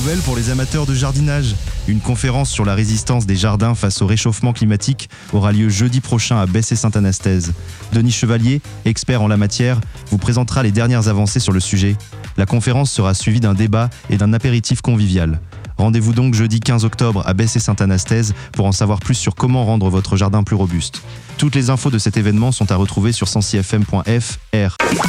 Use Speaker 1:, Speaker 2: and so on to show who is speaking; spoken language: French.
Speaker 1: nouvelle pour les amateurs de jardinage. Une conférence sur la résistance des jardins face au réchauffement climatique aura lieu jeudi prochain à Bessay-Sainte-Anastaise. Denis Chevalier, expert en la matière, vous présentera les dernières avancées sur le sujet. La conférence sera suivie d'un débat et d'un apéritif convivial. Rendez-vous donc jeudi 15 octobre à Bessay-Sainte-Anastaise pour en savoir plus sur comment rendre votre jardin plus robuste. Toutes les infos de cet événement sont à retrouver sur 106fm.fr.